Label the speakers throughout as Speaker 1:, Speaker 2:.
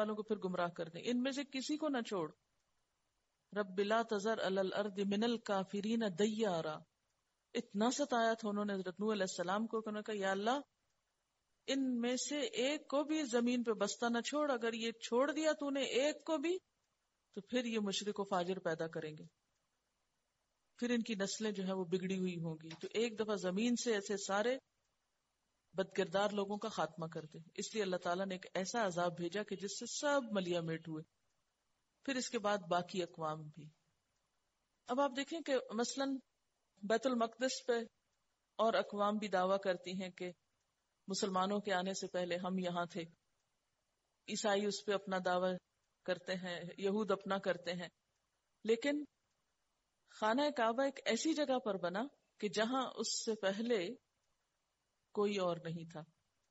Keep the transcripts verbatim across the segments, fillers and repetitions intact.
Speaker 1: والوں کو پھر گمراہ کر دیں. ان میں سے کسی کو نہ چھوڑ. رب لا تذر علی الارض من الکافرین دیارا. اتنا ستایا تھا انہوں نے حضرت نوح علیہ السلام کو کہ انہوں نے کہا یا اللہ ان میں سے ایک کو بھی زمین پہ بستا نہ چھوڑ. اگر یہ چھوڑ دیا تو نے ایک کو بھی تو پھر یہ مشرک و فاجر پیدا کریں گے, پھر ان کی نسلیں جو ہے وہ بگڑی ہوئی ہوں گی. تو ایک دفعہ زمین سے ایسے سارے بدکردار لوگوں کا خاتمہ کر دے. اس لیے اللہ تعالیٰ نے ایک ایسا عذاب بھیجا کہ جس سے سب ملیا میٹ ہوئے. پھر اس کے بعد باقی اقوام بھی. اب آپ دیکھیں کہ مثلاً بیت المقدس پہ اور اقوام بھی دعویٰ کرتی ہیں کہ مسلمانوں کے آنے سے پہلے ہم یہاں تھے. عیسائی اس پہ اپنا دعویٰ کرتے ہیں, یہود اپنا کرتے ہیں. لیکن خانہ کعبہ ایک ایسی جگہ پر بنا کہ جہاں اس سے پہلے کوئی اور نہیں تھا.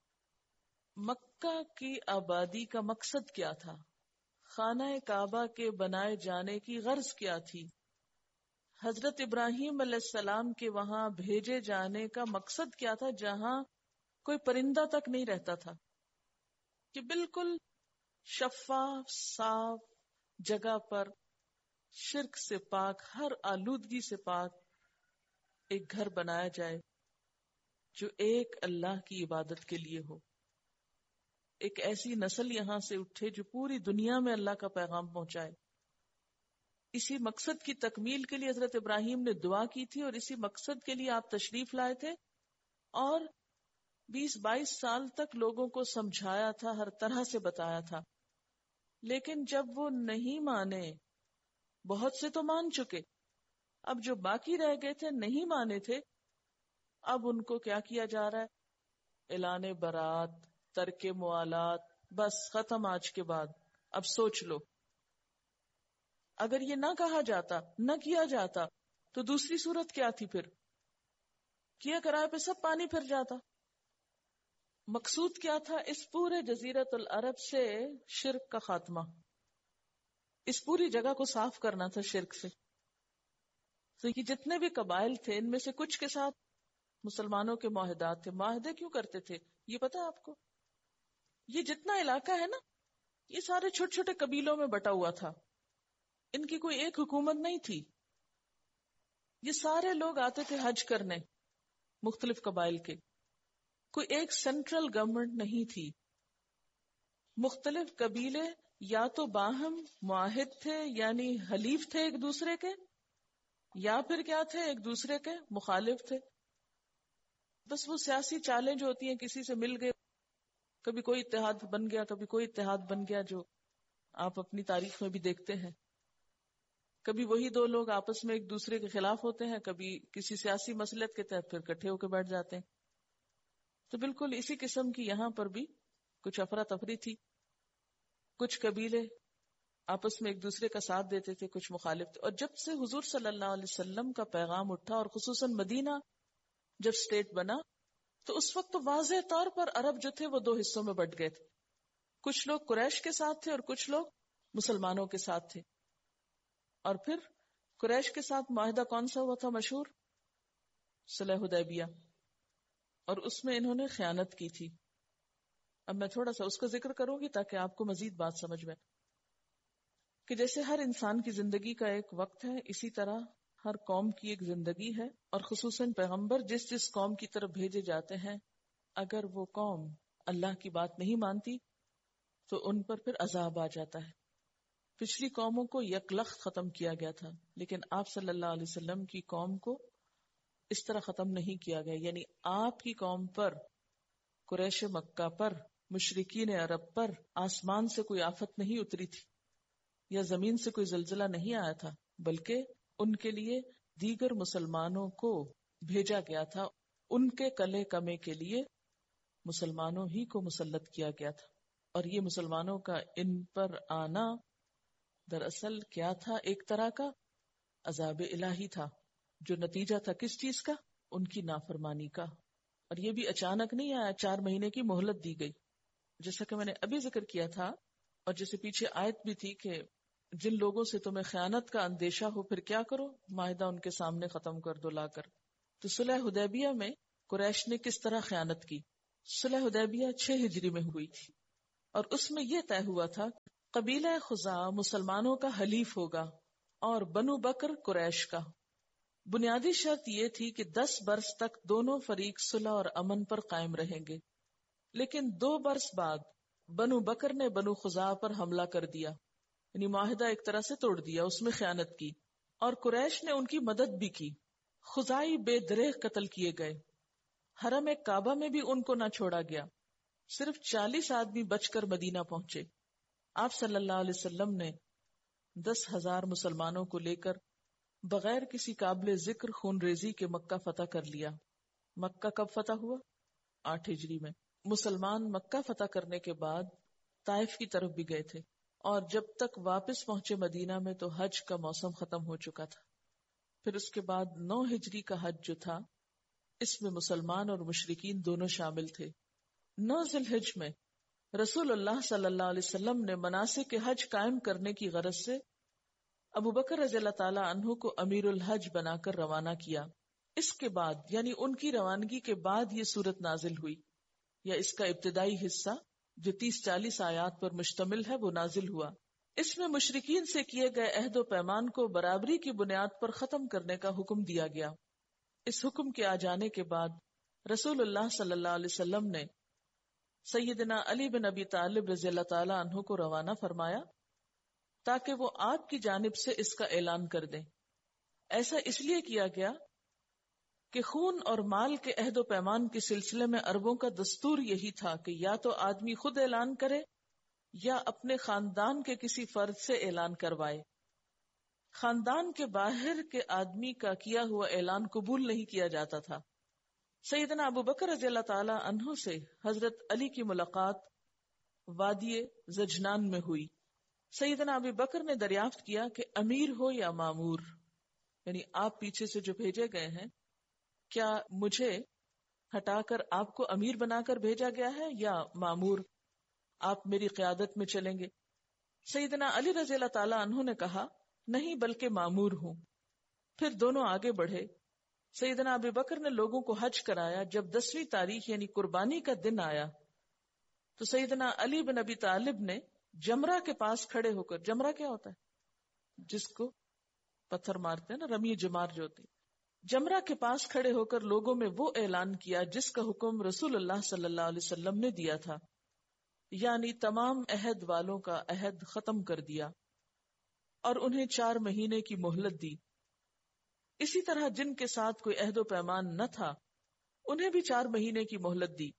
Speaker 1: مکہ کی آبادی کا مقصد کیا تھا؟ خانہ کعبہ کے بنائے جانے کی غرض کیا تھی؟ حضرت ابراہیم علیہ السلام کے وہاں بھیجے جانے کا مقصد کیا تھا جہاں کوئی پرندہ تک نہیں رہتا تھا, کہ بالکل شفاف صاف جگہ پر شرک سے پاک, ہر آلودگی سے پاک ایک گھر بنایا جائے جو ایک اللہ کی عبادت کے لیے ہو. ایک ایسی نسل یہاں سے اٹھے جو پوری دنیا میں اللہ کا پیغام پہنچائے. اسی مقصد کی تکمیل کے لیے حضرت ابراہیم نے دعا کی تھی اور اسی مقصد کے لیے آپ تشریف لائے تھے اور بیس بائیس سال تک لوگوں کو سمجھایا تھا, ہر طرح سے بتایا تھا. لیکن جب وہ نہیں مانے, بہت سے تو مان چکے, اب جو باقی رہ گئے تھے نہیں مانے تھے, اب ان کو کیا کیا جا رہا ہے؟ اعلان برات, ترک موالات, بس ختم آج کے بعد. اب سوچ لو, اگر یہ نہ کہا جاتا, نہ کیا جاتا تو دوسری صورت کیا تھی؟ پھر کیا کرائے پہ سب پانی پھر جاتا. مقصود کیا تھا؟ اس پورے جزیرت العرب سے شرک کا خاتمہ, اس پوری جگہ کو صاف کرنا تھا شرک سے. تو یہ جتنے بھی قبائل تھے ان میں سے کچھ کے ساتھ مسلمانوں کے معاہدات تھے. معاہدے کیوں کرتے تھے یہ پتا ہے آپ کو؟ یہ جتنا علاقہ ہے نا, یہ سارے چھوٹے چھوٹے قبیلوں میں بٹا ہوا تھا, ان کی کوئی ایک حکومت نہیں تھی. یہ سارے لوگ آتے تھے حج کرنے, مختلف قبائل کے, کوئی ایک سینٹرل گورنمنٹ نہیں تھی. مختلف قبیلے یا تو باہم معاہد تھے یعنی حلیف تھے ایک دوسرے کے, یا پھر کیا تھے, ایک دوسرے کے مخالف تھے. بس وہ سیاسی چالیں جو ہوتی ہیں, کسی سے مل گئے, کبھی کوئی اتحاد بن گیا, کبھی کوئی اتحاد بن گیا, جو آپ اپنی تاریخ میں بھی دیکھتے ہیں. کبھی وہی دو لوگ آپس میں ایک دوسرے کے خلاف ہوتے ہیں, کبھی کسی سیاسی مصلحت کے تحت پھر اکٹھے ہو کے بیٹھ جاتے ہیں. تو بالکل اسی قسم کی یہاں پر بھی کچھ افراتفری تھی. کچھ قبیلے آپس میں ایک دوسرے کا ساتھ دیتے تھے, کچھ مخالف تھے. اور جب سے حضور صلی اللہ علیہ وسلم کا پیغام اٹھا اور خصوصاً مدینہ جب سٹیٹ بنا, تو اس وقت تو واضح طور پر عرب جو تھے وہ دو حصوں میں بٹ گئے تھے. کچھ لوگ قریش کے ساتھ تھے اور کچھ لوگ مسلمانوں کے ساتھ تھے. اور پھر قریش کے ساتھ معاہدہ کون سا ہوا تھا مشہور؟ صلح حدیبیہ, اور اس میں انہوں نے خیانت کی تھی. اب میں تھوڑا سا اس کا ذکر کروں گی تاکہ آپ کو مزید بات سمجھ میں, کہ جیسے ہر انسان کی زندگی کا ایک وقت ہے, اسی طرح ہر قوم کی ایک زندگی ہے. اور خصوصاً پیغمبر جس جس قوم کی طرف بھیجے جاتے ہیں, اگر وہ قوم اللہ کی بات نہیں مانتی تو ان پر پھر عذاب آ جاتا ہے. پچھلی قوموں کو یکلخت ختم کیا گیا تھا, لیکن آپ صلی اللہ علیہ وسلم کی قوم کو اس طرح ختم نہیں کیا گیا. یعنی آپ کی قوم پر, قریش مکہ پر, مشرکین عرب پر آسمان سے کوئی آفت نہیں اتری تھی یا زمین سے کوئی زلزلہ نہیں آیا تھا, بلکہ ان کے لیے دیگر مسلمانوں کو بھیجا گیا تھا. ان کے کلے کمے کے لیے مسلمانوں ہی کو مسلط کیا گیا تھا. اور یہ مسلمانوں کا ان پر آنا دراصل کیا تھا؟ ایک طرح کا عذاب الہی تھا, جو نتیجہ تھا کس چیز کا؟ ان کی نافرمانی کا. اور یہ بھی اچانک نہیں آیا, چار مہینے کی مہلت دی گئی, جیسا کہ میں نے ابھی ذکر کیا تھا. اور جیسے پیچھے آیت بھی تھی کہ جن لوگوں سے تمہیں خیانت کا اندیشہ ہو پھر کیا کرو, معاہدہ ان کے سامنے ختم کر دو لا کر. تو صلح حدیبیہ میں قریش نے کس طرح خیانت کی؟ صلح حدیبیہ چھ ہجری میں ہوئی تھی. اور اس میں یہ طے ہوا تھا قبیلہ خزاع مسلمانوں کا حلیف ہوگا اور بنو بکر قریش کا. بنیادی شرط یہ تھی کہ دس برس تک دونوں فریق صلح اور امن پر قائم رہیں گے. لیکن دو برس بعد بنو بکر نے بنو خزاع پر حملہ کر دیا، یعنی معاہدہ ایک طرح سے توڑ دیا، اس میں خیانت کی، اور قریش نے ان کی مدد بھی کی. خزاعی بے دریغ قتل کیے گئے. حرم کعبہ میں بھی ان کو نہ چھوڑا گیا. صرف چالیس آدمی بچ کر مدینہ پہنچے. آپ صلی اللہ علیہ وسلم نے دس ہزار مسلمانوں کو لے کر بغیر کسی قابل ذکر خون ریزی کے مکہ فتح کر لیا. مکہ کب فتح ہوا؟ آٹھ ہجری میں. مسلمان مکہ فتح کرنے کے بعد طائف کی طرف بھی گئے تھے، اور جب تک واپس پہنچے مدینہ میں تو حج کا موسم ختم ہو چکا تھا. پھر اس کے بعد نو ہجری کا حج جو تھا، اس میں مسلمان اور مشرکین دونوں شامل تھے. نو ذی الحج میں رسول اللہ صلی اللہ علیہ وسلم نے مناسک حج قائم کرنے کی غرض سے ابو بکر رضی اللہ تعالی عنہ کو امیر الحج بنا کر روانہ کیا. اس کے بعد یعنی ان کی روانگی کے بعد یہ سورت نازل ہوئی، یا اس کا ابتدائی حصہ جو تیس چالیس آیات پر مشتمل ہے وہ نازل ہوا. اس میں مشرکین سے کیے گئے عہد و پیمان کو برابری کی بنیاد پر ختم کرنے کا حکم دیا گیا. اس حکم کے آ جانے کے بعد رسول اللہ صلی اللہ علیہ وسلم نے سیدنا علی بن ابی طالب رضی اللہ تعالی عنہ کو روانہ فرمایا تاکہ وہ آپ کی جانب سے اس کا اعلان کر دیں. ایسا اس لیے کیا گیا کہ خون اور مال کے عہد و پیمان کے سلسلے میں عربوں کا دستور یہی تھا کہ یا تو آدمی خود اعلان کرے یا اپنے خاندان کے کسی فرد سے اعلان کروائے. خاندان کے باہر کے آدمی کا کیا ہوا اعلان قبول نہیں کیا جاتا تھا. سیدنا ابو بکر رضی اللہ تعالی عنہ سے حضرت علی کی ملاقات وادی زجنان میں ہوئی. سیدنا ابو بکر نے دریافت کیا کہ امیر ہو یا مامور، یعنی آپ پیچھے سے جو بھیجے گئے ہیں، کیا مجھے ہٹا کر آپ کو امیر بنا کر بھیجا گیا ہے یا مامور، آپ میری قیادت میں چلیں گے؟ سیدنا علی رضی اللہ تعالی عنہ نے کہا نہیں بلکہ مامور ہوں. پھر دونوں آگے بڑھے. سیدنا ابو بکر نے لوگوں کو حج کرایا. جب دسویں تاریخ یعنی قربانی کا دن آیا تو سیدنا علی بن ابی طالب نے جمرہ کے پاس کھڑے ہو کر، جمرہ کیا ہوتا ہے؟ جس کو پتھر مارتے ہیں نا، رمی جمار جو ہوتی، جمرہ کے پاس کھڑے ہو کر لوگوں میں وہ اعلان کیا جس کا حکم رسول اللہ صلی اللہ علیہ وسلم نے دیا تھا، یعنی تمام عہد والوں کا عہد ختم کر دیا اور انہیں چار مہینے کی مہلت دی. اسی طرح جن کے ساتھ کوئی عہد و پیمان نہ تھا انہیں بھی چار مہینے کی مہلت دی.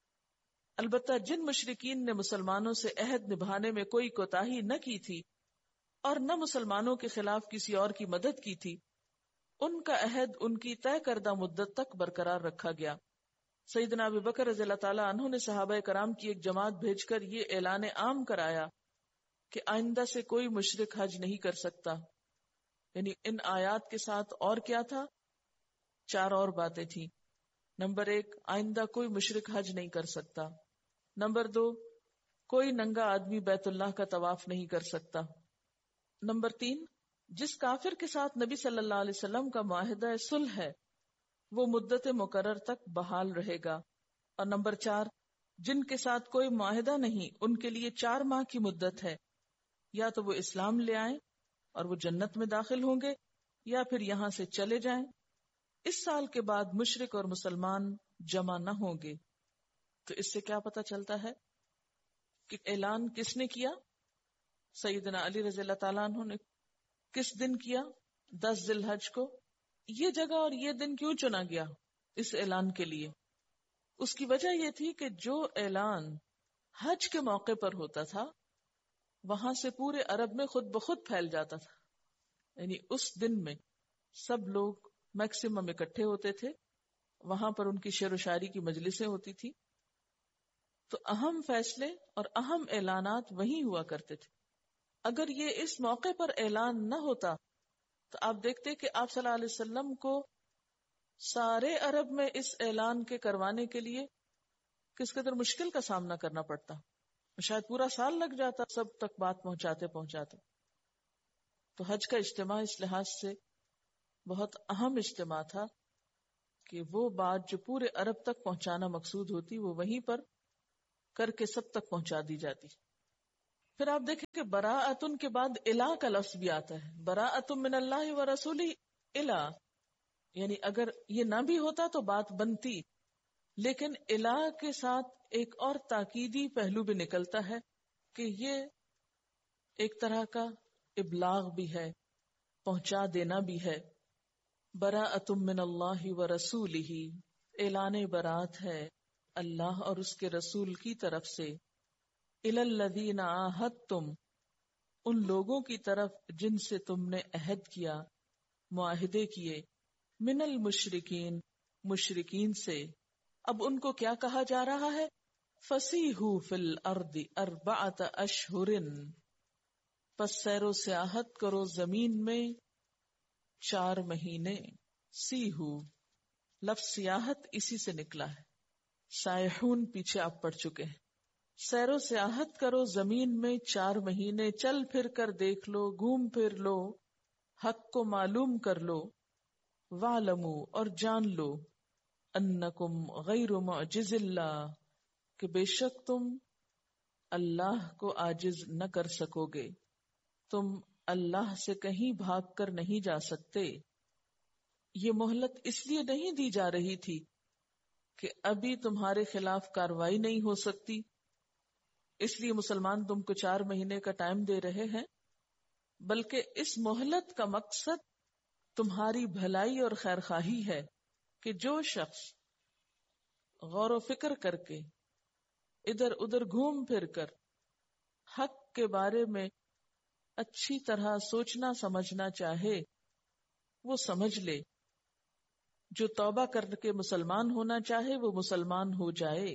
Speaker 1: البتہ جن مشرکین نے مسلمانوں سے عہد نبھانے میں کوئی کوتاہی نہ کی تھی اور نہ مسلمانوں کے خلاف کسی اور کی مدد کی تھی، ان کا عہد ان کی طے کردہ مدت تک برقرار رکھا گیا. سیدنا ابو بکر رضی اللہ تعالی عنہ نے صحابہ کرام کی ایک جماعت بھیج کر یہ اعلان عام کرایا کہ آئندہ سے کوئی مشرک حج نہیں کر سکتا. یعنی ان آیات کے ساتھ اور کیا تھا؟ چار اور باتیں تھیں. نمبر ایک، آئندہ کوئی مشرک حج نہیں کر سکتا. نمبر دو، کوئی ننگا آدمی بیت اللہ کا طواف نہیں کر سکتا. نمبر تین، جس کافر کے ساتھ نبی صلی اللہ علیہ وسلم کا معاہدہ صلح ہے وہ مدت مقرر تک بحال رہے گا. اور نمبر چار، جن کے ساتھ کوئی معاہدہ نہیں ان کے لیے چار ماہ کی مدت ہے، یا تو وہ اسلام لے آئیں اور وہ جنت میں داخل ہوں گے، یا پھر یہاں سے چلے جائیں. اس سال کے بعد مشرک اور مسلمان جمع نہ ہوں گے. تو اس سے کیا پتہ چلتا ہے کہ اعلان کس نے کیا؟ سیدنا علی رضی اللہ تعالیٰ عنہ نے. کس دن کیا؟ دس ذی الحج کو. یہ جگہ اور یہ دن کیوں چنا گیا اس اعلان کے لیے؟ اس کی وجہ یہ تھی کہ جو اعلان حج کے موقع پر ہوتا تھا وہاں سے پورے عرب میں خود بخود پھیل جاتا تھا. یعنی اس دن میں سب لوگ میکسیمم اکٹھے ہوتے تھے، وہاں پر ان کی شعر و شاعری کی مجلسیں ہوتی تھی، تو اہم فیصلے اور اہم اعلانات وہیں ہوا کرتے تھے. اگر یہ اس موقع پر اعلان نہ ہوتا تو آپ دیکھتے کہ آپ صلی اللہ علیہ وسلم کو سارے عرب میں اس اعلان کے کروانے کے لیے کس قدر مشکل کا سامنا کرنا پڑتا. شاید پورا سال لگ جاتا سب تک بات پہنچاتے پہنچاتے. تو حج کا اجتماع اس لحاظ سے بہت اہم اجتماع تھا کہ وہ بات جو پورے عرب تک پہنچانا مقصود ہوتی وہ وہیں پر کر کے سب تک پہنچا دی جاتی. پھر آپ دیکھیں کہ براءتن کے بعد الہ کا لفظ بھی آتا ہے. براءتن من اللہ و رسولہ الہ، یعنی اگر یہ نہ بھی ہوتا تو بات بنتی، لیکن الہ کے ساتھ ایک اور تاکیدی پہلو بھی نکلتا ہے کہ یہ ایک طرح کا ابلاغ بھی ہے، پہنچا دینا بھی ہے. براءۃ من اللہ و رسولہ، اعلان برات ہے اللہ اور اس کے رسول کی طرف سے. الی الذین عاہدتم، ان لوگوں کی طرف جن سے تم نے عہد کیا، معاہدے کیے. من المشرکین، مشرکین سے. اب ان کو کیا کہا جا رہا ہے؟ فسیحوا فی الارض اربعۃ اشہر، پس سیر و سیاحت کرو زمین میں چار مہینے. سیہو لفظ سیاحت اسی سے نکلا ہے، سائحون پیچھے آپ پڑھ چکے ہیں. سیر و سیاحت کرو زمین میں چار مہینے، چل پھر کر دیکھ لو، گھوم پھر لو، حق کو معلوم کر لو. وَاعْلَمُوا، اور جان لو، انکم غیر معجز اللہ، کہ بے شک تم اللہ کو عاجز نہ کر سکو گے، تم اللہ سے کہیں بھاگ کر نہیں جا سکتے. یہ مہلت اس لیے نہیں دی جا رہی تھی کہ ابھی تمہارے خلاف کاروائی نہیں ہو سکتی، اس لیے مسلمان تم کو چار مہینے کا ٹائم دے رہے ہیں، بلکہ اس مہلت کا مقصد تمہاری بھلائی اور خیر خواہی ہے کہ جو شخص غور و فکر کر کے ادھر ادھر گھوم پھر کر حق کے بارے میں اچھی طرح سوچنا سمجھنا چاہے وہ سمجھ لے، جو توبہ کر کے مسلمان ہونا چاہے وہ مسلمان ہو جائے.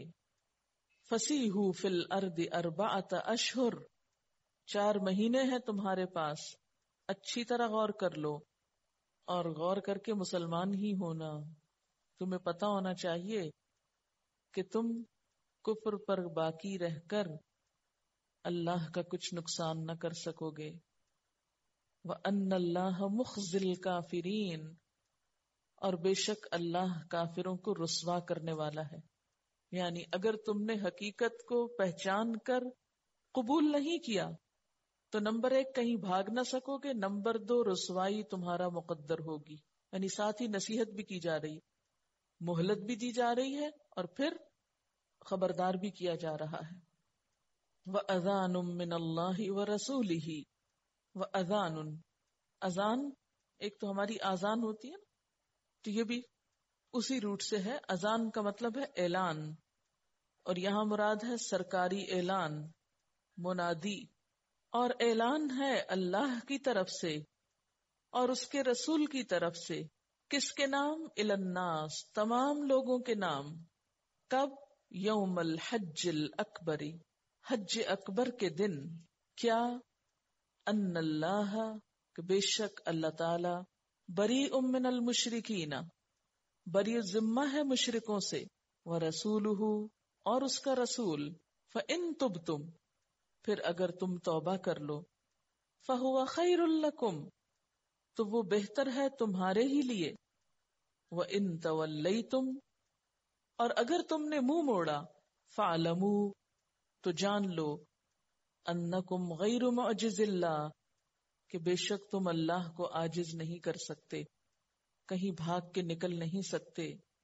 Speaker 1: فسیحوا فی الارض اربعۃ اشہر، چار مہینے ہیں تمہارے پاس، اچھی طرح غور کر لو، اور غور کر کے مسلمان ہی ہونا. تمہیں پتہ ہونا چاہیے کہ تم کفر پر باقی رہ کر اللہ کا کچھ نقصان نہ کر سکو گے. وَأَنَّ اللَّهَ مُخْزِي الْكَافِرِينَ، اور بے شک اللہ کافروں کو رسوا کرنے والا ہے. یعنی اگر تم نے حقیقت کو پہچان کر قبول نہیں کیا تو نمبر ایک کہیں بھاگ نہ سکو گے، نمبر دو رسوائی تمہارا مقدر ہوگی. یعنی ساتھ ہی نصیحت بھی کی جا رہی، مہلت بھی دی جا رہی ہے، اور پھر خبردار بھی کیا جا رہا ہے. وَأَذَانٌ مِّنَ اللَّهِ وَرَسُولِهِ، وَأَذَانٌ، اذان ایک تو ہماری آذان ہوتی ہے نا، تو یہ بھی اسی روٹ سے ہے. اذان کا مطلب ہے اعلان، اور یہاں مراد ہے سرکاری اعلان، منادی. اور اعلان ہے اللہ کی طرف سے اور اس کے رسول کی طرف سے. کس کے نام؟ الی الناس، تمام لوگوں کے نام. کب؟ یوم الحج الاکبر، حج اکبر کے دن. کیا؟ ان اللہ، کہ بے شک اللہ تعالی، بریء من المشرکین، بری ذمہ ہے مشرکوں سے، ورسولہ، اور اس کا رسول. فإن تبتم، پھر اگر تم توبہ کر لو، فہو خیر لکم، تو وہ بہتر ہے تمہارے ہی لیے. وإن تولیتم، اور اگر تم نے منہ موڑا، فاعلموا، تو جان لو، انکم غیر معجز اللہ، کہ بے شک تم اللہ کو عاجز نہیں کر سکتے، کہیں بھاگ کے نکل نہیں سکتے.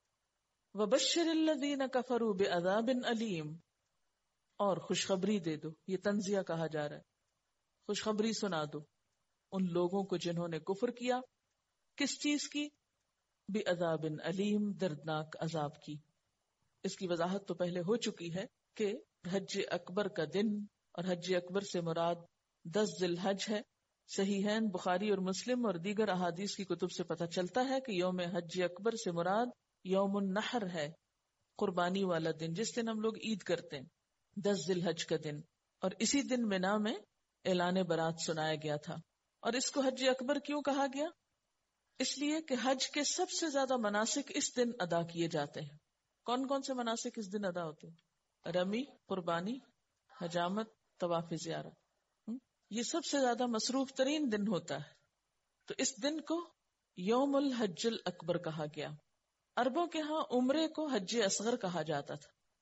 Speaker 1: وبشر الذین کفروا بعذاب علیم، اور خوشخبری دے دو، یہ تنزیہ کہا جا رہا ہے، خوشخبری سنا دو ان لوگوں کو جنہوں نے کفر کیا. کس چیز کی؟ بعذاب علیم، دردناک عذاب کی. اس کی وضاحت تو پہلے ہو چکی ہے کہ حج اکبر کا دن، اور حج اکبر سے مراد دس ذی الحج ہے. صحیحین بخاری اور مسلم اور دیگر احادیث کی کتب سے پتہ چلتا ہے کہ یوم حج اکبر سے مراد یوم النحر ہے، قربانی والا دن، جس دن ہم لوگ عید کرتے ہیں، دس ذی الحج کا دن. اور اسی دن مینا میں اعلان برات سنایا گیا تھا. اور اس کو حج اکبر کیوں کہا گیا؟ اس لیے کہ حج کے سب سے زیادہ مناسک اس دن ادا کیے جاتے ہیں. کون کون سے مناسک اس دن ادا ہوتے ہیں؟ رمی، قربانی، حجامت، طواف زیارت. یہ سب سے زیادہ مصروف ترین دن ہوتا ہے، تو اس دن کو یوم الحج الاکبر کہا گیا. عربوں کے ہاں عمرے کو حج اصغر کہا جاتا تھا،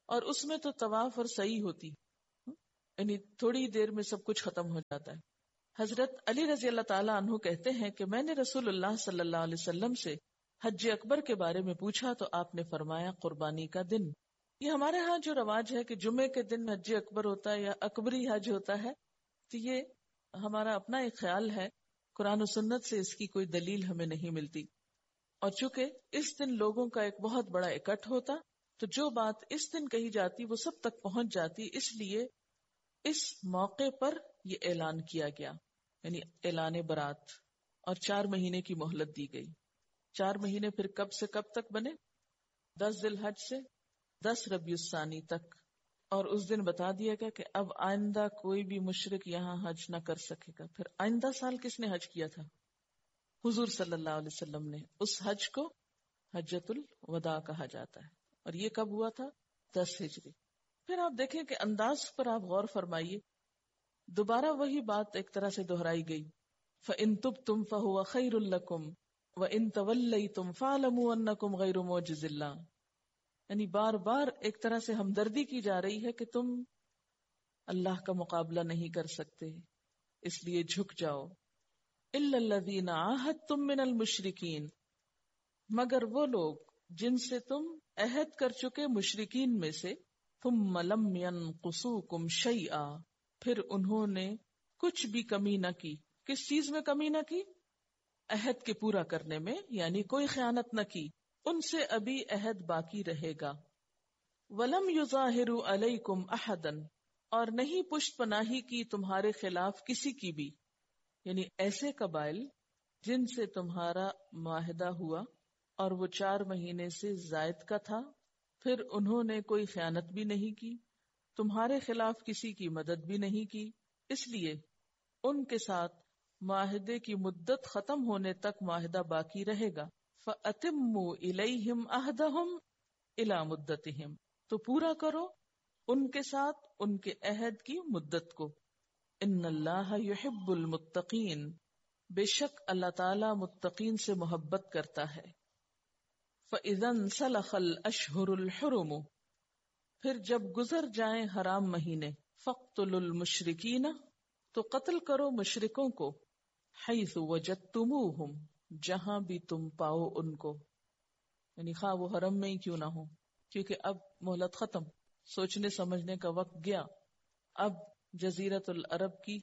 Speaker 1: اور اس میں تو طواف اور سعی ہوتی، یعنی تھوڑی دیر میں سب کچھ ختم ہو جاتا ہے. حضرت علی رضی اللہ تعالیٰ عنہ کہتے ہیں کہ میں نے رسول اللہ صلی اللہ علیہ وسلم سے حج اکبر کے بارے میں پوچھا تو آپ نے فرمایا قربانی کا دن. یہ ہمارے ہاں جو رواج ہے کہ جمعے کے دن حج اکبر ہوتا ہے یا اکبری حج ہوتا ہے، تو یہ ہمارا اپنا ایک خیال ہے، قرآن و سنت سے اس کی کوئی دلیل ہمیں نہیں ملتی. اور چونکہ اس دن لوگوں کا ایک بہت بڑا اکٹھ ہوتا، تو جو بات اس دن کہی جاتی وہ سب تک پہنچ جاتی، اس لیے اس موقع پر یہ اعلان کیا گیا، یعنی اعلان برات، اور چار مہینے کی مہلت دی گئی. چار مہینے پھر کب سے کب تک بنے؟ دس ذی الحج سے دس ربیع الثانی تک. اور اس دن بتا دیا گیا کہ اب آئندہ کوئی بھی مشرک یہاں حج نہ کر سکے گا. پھر آئندہ سال کس نے حج کیا تھا؟ حضور صلی اللہ علیہ وسلم نے. اس حج کو حجۃ الوداع کہا جاتا ہے. اور یہ کب ہوا تھا؟ دس ہجری. پھر آپ دیکھیں کہ انداز پر آپ غور فرمائیے، دوبارہ وہی بات ایک طرح سے دہرائی گئی. فَإِن تُبْتُمْ فَهُوَ خَيْرٌ لَكُمْ وَإِن تَوَلَّيْتُمْ فَاعْلَمُوا أَنَّكُمْ غَيْرُ مُعْجِزِ اللَّهِ. یعنی بار بار ایک طرح سے ہمدردی کی جا رہی ہے کہ تم اللہ کا مقابلہ نہیں کر سکتے، اس لیے جھک جاؤ. إِلَّا الَّذِينَ عَاهَدتُّم مِّنَ الْمُشْرِكِينَ، مگر وہ لوگ جن سے تم عہد کر چکے مشرکین میں سے. ثُمَّ لَمْ يَنْقُصُوكُمْ شَيْئًا، پھر انہوں نے کچھ بھی کمی نہ کی. کس چیز میں کمی نہ کی؟ عہد کے پورا کرنے میں، یعنی کوئی خیانت نہ کی. ان سے ابھی عہد باقی رہے گا. وَلَمْ يُظَاهِرُوا عَلَيْكُمْ أَحَدًا، اور نہیں پشت پناہی کی تمہارے خلاف کسی کی بھی، یعنی ایسے قبائل جن سے تمہارا معاہدہ ہوا اور وہ چار مہینے سے زائد کا تھا، پھر انہوں نے کوئی خیانت بھی نہیں کی، تمہارے خلاف کسی کی مدد بھی نہیں کی، اس لیے ان کے ساتھ معاہدے کی مدت ختم ہونے تک معاہدہ باقی رہے گا. فَأَتِمُّوا إِلَيْهِمْ عَهْدَهُمْ إِلَى مُدَّتِهِمْ، تو پورا کرو ان کے ساتھ ان کے عہد کی مدت کو. إِنَّ اللَّهَ يُحِبُّ الْمُتَّقِينَ، بے شک اللہ تعالی متقین سے محبت کرتا ہے. فَإِذَا انْسَلَخَ الْأَشْهُرُ الْحُرُمُ، پھر جب گزر جائیں حرام مہینے. فَاقْتُلُوا الْمُشْرِكِينَ، تو قتل کرو مشرکوں کو. حَيْثُ وَجَدتُّمُوهُمْ، جہاں بھی تم پاؤ ان کو، یعنی خواہ وہ حرم میں ہی کیوں نہ ہو، کیونکہ اب مہلت ختم، سوچنے سمجھنے کا وقت گیا. اب جزیرت العرب کی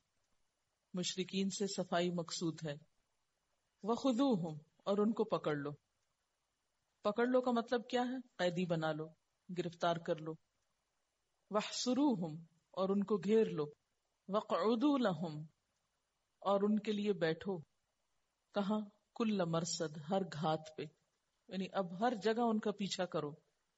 Speaker 1: مشرکین سے صفائی مقصود ہے. وَخُذُوهُمْ، اور ان کو پکڑ لو. پکڑ لو کا مطلب کیا ہے؟ قیدی بنا لو، گرفتار کر لو. وَاحْصُرُوهُمْ، اور ان کو گھیر لو. وَاقْعُدُوا لَهُمْ، اور ان کے لیے بیٹھو. کہاں؟ کل مرصد، ہر گھات پہ، یعنی اب ہر جگہ ان کا پیچھا کرو.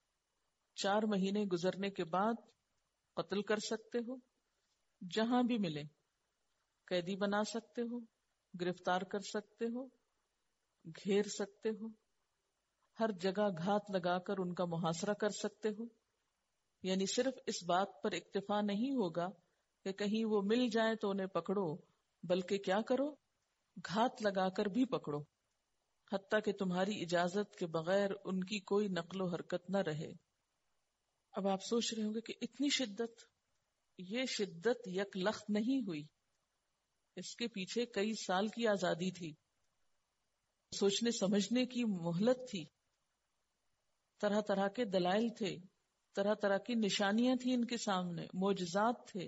Speaker 1: چار مہینے گزرنے کے بعد قتل کر سکتے ہو، جہاں بھی ملے قیدی بنا سکتے ہو، گرفتار کر سکتے ہو، گھیر سکتے ہو، ہر جگہ گھات لگا کر ان کا محاصرہ کر سکتے ہو. یعنی صرف اس بات پر اکتفا نہیں ہوگا کہ کہیں وہ مل جائیں تو انہیں پکڑو، بلکہ کیا کرو؟ گھات لگا کر بھی پکڑو، حتیٰ کہ تمہاری اجازت کے بغیر ان کی کوئی نقل و حرکت نہ رہے. اب آپ سوچ رہے ہوں گے کہ اتنی شدت، یہ شدت یک لخت نہیں ہوئی، اس کے پیچھے کئی سال کی آزادی تھی، سوچنے سمجھنے کی مہلت تھی، طرح طرح کے دلائل تھے، طرح طرح کی نشانیاں تھیں ان کے سامنے، معجزات تھے،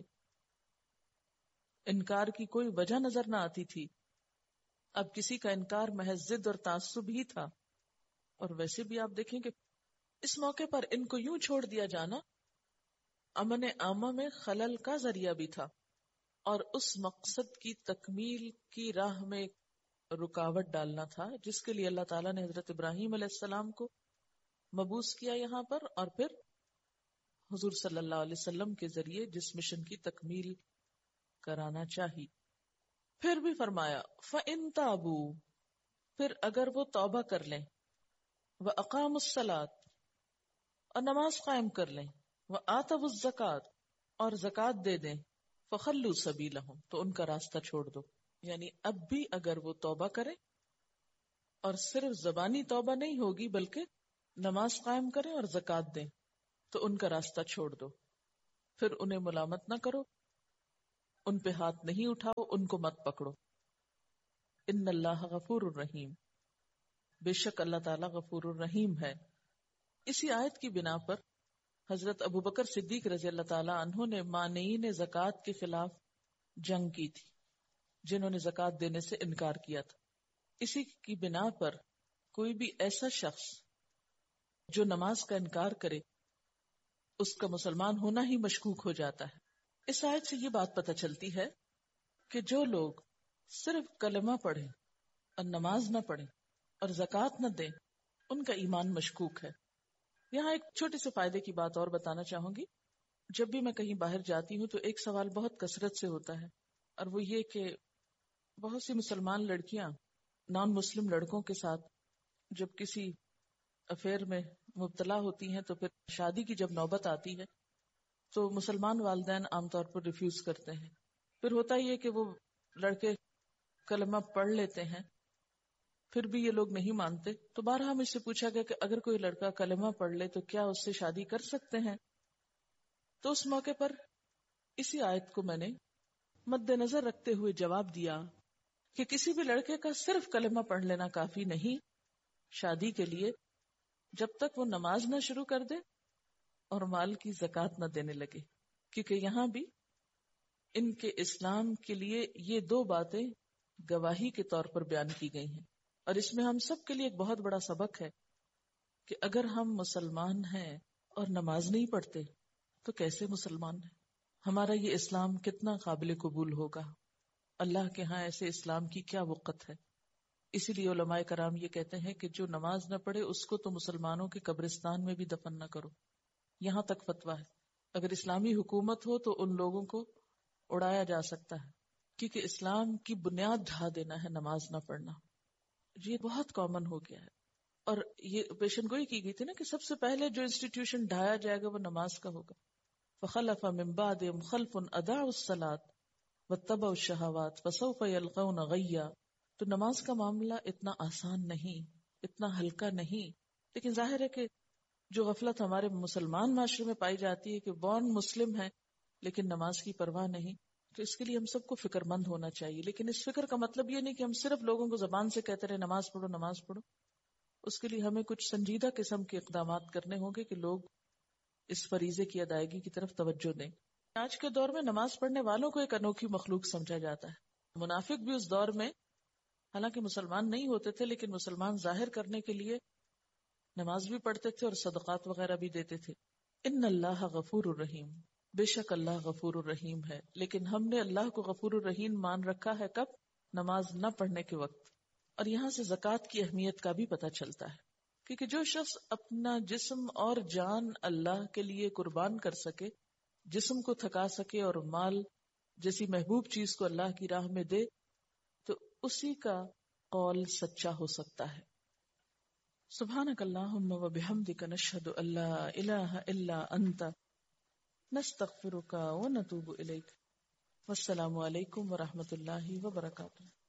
Speaker 1: انکار کی کوئی وجہ نظر نہ آتی تھی. اب کسی کا انکار محض ضد اور تعصب ہی تھا. اور ویسے بھی آپ دیکھیں کہ اس موقع پر ان کو یوں چھوڑ دیا جانا امن عامہ میں خلل کا ذریعہ بھی تھا، اور اس مقصد کی تکمیل کی راہ میں رکاوٹ ڈالنا تھا جس کے لیے اللہ تعالیٰ نے حضرت ابراہیم علیہ السلام کو مبعوث کیا یہاں پر، اور پھر حضور صلی اللہ علیہ وسلم کے ذریعے جس مشن کی تکمیل کرانا چاہی. پھر بھی فرمایا فَإِن تَابُوا، پھر اگر وہ توبہ کر لیں، وَأَقَامُوا الصَّلَاةَ، اور نماز قائم کر لیں، وَآتَوُا الزَّکَاةَ، اور زکوٰۃ دے دیں، فَخَلُّوا سَبِیلَهُمْ، تو ان کا راستہ چھوڑ دو. یعنی اب بھی اگر وہ توبہ کریں، اور صرف زبانی توبہ نہیں ہوگی بلکہ نماز قائم کریں اور زکوٰۃ دیں، تو ان کا راستہ چھوڑ دو، پھر انہیں ملامت نہ کرو، ان پہ ہاتھ نہیں اٹھاؤ، ان کو مت پکڑو. ان اللہ غفور الرحیم، بے شک اللہ تعالیٰ غفور الرحیم ہے. اسی آیت کی بنا پر حضرت ابوبکر صدیق رضی اللہ تعالیٰ عنہ نے مانعین زکوٰۃ کے خلاف جنگ کی تھی، جنہوں نے زکوٰۃ دینے سے انکار کیا تھا. اسی کی بنا پر کوئی بھی ایسا شخص جو نماز کا انکار کرے اس کا مسلمان ہونا ہی مشکوک ہو جاتا ہے. اس آیت سے یہ بات پتہ چلتی ہے کہ جو لوگ صرف کلمہ پڑھیں اور نماز نہ پڑھیں اور زکوٰۃ نہ دیں ان کا ایمان مشکوک ہے. یہاں ایک چھوٹے سے فائدے کی بات اور بتانا چاہوں گی. جب بھی میں کہیں باہر جاتی ہوں تو ایک سوال بہت کثرت سے ہوتا ہے، اور وہ یہ کہ بہت سی مسلمان لڑکیاں نان مسلم لڑکوں کے ساتھ جب کسی افیئر میں مبتلا ہوتی ہیں تو پھر شادی کی جب نوبت آتی ہے تو مسلمان والدین عام طور پر ریفیوز کرتے ہیں. پھر ہوتا ہی ہے کہ وہ لڑکے کلمہ پڑھ لیتے ہیں، پھر بھی یہ لوگ نہیں مانتے. تو بارہا مجھ سے پوچھا گیا کہ اگر کوئی لڑکا کلمہ پڑھ لے تو کیا اس سے شادی کر سکتے ہیں؟ تو اس موقع پر اسی آیت کو میں نے مد نظر رکھتے ہوئے جواب دیا کہ کسی بھی لڑکے کا صرف کلمہ پڑھ لینا کافی نہیں شادی کے لیے، جب تک وہ نماز نہ شروع کر دے اور مال کی زکوٰۃ نہ دینے لگے. کیونکہ یہاں بھی ان کے اسلام کے لیے یہ دو باتیں گواہی کے طور پر بیان کی گئی ہیں. اور اس میں ہم سب کے لیے ایک بہت بڑا سبق ہے کہ اگر ہم مسلمان ہیں اور نماز نہیں پڑھتے تو کیسے مسلمان ہیں؟ ہمارا یہ اسلام کتنا قابل قبول ہوگا؟ اللہ کے ہاں ایسے اسلام کی کیا وقت ہے؟ اسی لیے علماء کرام یہ کہتے ہیں کہ جو نماز نہ پڑھے اس کو تو مسلمانوں کے قبرستان میں بھی دفن نہ کرو. یہاں تک فتویٰ ہے. اگر اسلامی حکومت ہو تو ان لوگوں کو اڑایا جا سکتا ہے، کیونکہ اسلام کی بنیاد ڈھا دینا ہے نماز نہ پڑھنا. یہ بہت کامن ہو گیا ہے، اور یہ پیشن گوئی کی گئی تھی نا کہ سب سے پہلے جو انسٹیٹیوشن ڈھایا جائے گا وہ نماز کا ہوگا. فخلف من بعدهم خلف اضاعوا الصلاة واتبعوا الشهوات فسوف يلقون غیا. تو نماز کا معاملہ اتنا آسان نہیں، اتنا ہلکا نہیں. لیکن ظاہر ہے کہ جو غفلت ہمارے مسلمان معاشرے میں پائی جاتی ہے کہ بورن مسلم ہے لیکن نماز کی پرواہ نہیں، تو اس کے لیے ہم سب کو فکر مند ہونا چاہیے. لیکن اس فکر کا مطلب یہ نہیں کہ ہم صرف لوگوں کو زبان سے کہتے رہے نماز پڑھو نماز پڑھو. اس کے لیے ہمیں کچھ سنجیدہ قسم کے اقدامات کرنے ہوں گے کہ لوگ اس فریضے کی ادائیگی کی طرف توجہ دیں. آج کے دور میں نماز پڑھنے والوں کو ایک انوکھی مخلوق سمجھا جاتا ہے. منافق بھی اس دور میں حالانکہ مسلمان نہیں ہوتے تھے لیکن مسلمان ظاہر کرنے کے لیے نماز بھی پڑھتے تھے اور صدقات وغیرہ بھی دیتے تھے. ان اللہ غفور الرحیم، بے شک اللہ غفور الرحیم ہے. لیکن ہم نے اللہ کو غفور الرحیم مان رکھا ہے کب؟ نماز نہ پڑھنے کے وقت. اور یہاں سے زکوٰۃ کی اہمیت کا بھی پتہ چلتا ہے، کیونکہ جو شخص اپنا جسم اور جان اللہ کے لیے قربان کر سکے، جسم کو تھکا سکے اور مال جیسی محبوب چیز کو اللہ کی راہ میں دے، تو اسی کا قول سچا ہو سکتا ہے. سبحانک اللہم و بحمدک نشہد ان لا الہ الا انت نستغفرک و نتوب الیک. والسلام علیکم ورحمۃ اللہ وبرکاتہ.